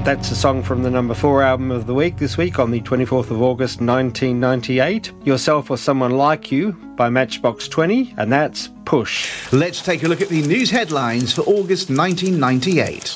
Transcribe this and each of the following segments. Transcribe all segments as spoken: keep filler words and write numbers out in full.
That's a song from the number four album of the week this week on the twenty-fourth of August nineteen ninety-eight. Yourself or Someone Like You by Matchbox twenty, and that's Push. Let's take a look at the news headlines for August nineteen ninety-eight.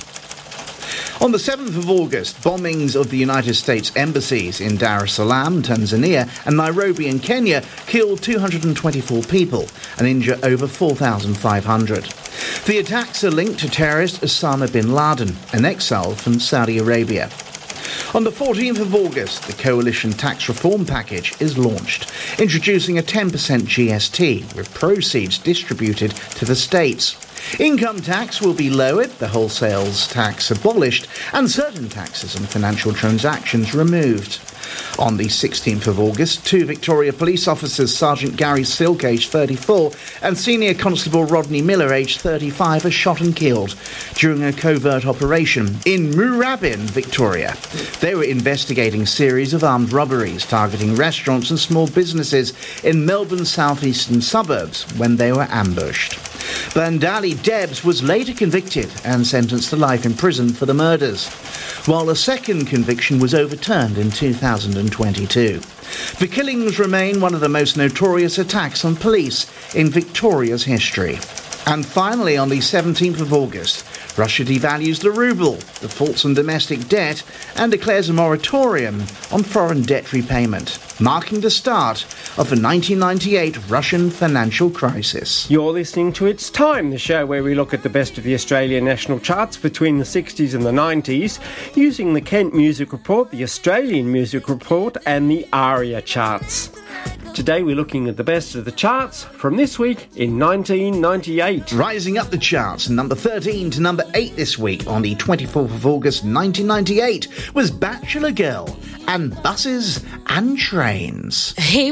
On the seventh of August, bombings of the United States embassies in Dar es Salaam, Tanzania, and Nairobi in Kenya killed two hundred twenty-four people and injured over four thousand five hundred. The attacks are linked to terrorist Osama bin Laden, an exile from Saudi Arabia. On the fourteenth of August, the Coalition Tax Reform Package is launched, introducing a ten percent G S T, with proceeds distributed to the states. Income tax will be lowered, the wholesales tax abolished, and certain taxes on financial transactions removed. On the sixteenth of August, two Victoria police officers, Sergeant Gary Silk, aged thirty-four, and Senior Constable Rodney Miller, aged thirty-five, are shot and killed during a covert operation in Moorabbin, Victoria. They were investigating a series of armed robberies targeting restaurants and small businesses in Melbourne's southeastern suburbs when they were ambushed. Bandali Debs was later convicted and sentenced to life in prison for the murders, while a second conviction was overturned in two thousand twenty-two. The killings remain one of the most notorious attacks on police in Victoria's history. And finally, on the seventeenth of August, Russia devalues the ruble, defaults on domestic debt, and declares a moratorium on foreign debt repayment, marking the start of the nineteen ninety-eight Russian financial crisis. You're listening to It's Time, the show where we look at the best of the Australian national charts between the sixties and the nineties, using the Kent Music Report, the Australian Music Report, and the ARIA charts. Today we're looking at the best of the charts from this week in nineteen ninety-eight. Rising up the charts, number thirteen to number eight this week on the twenty-fourth of August nineteen ninety-eight was Bachelor Girl and Buses and Trains. He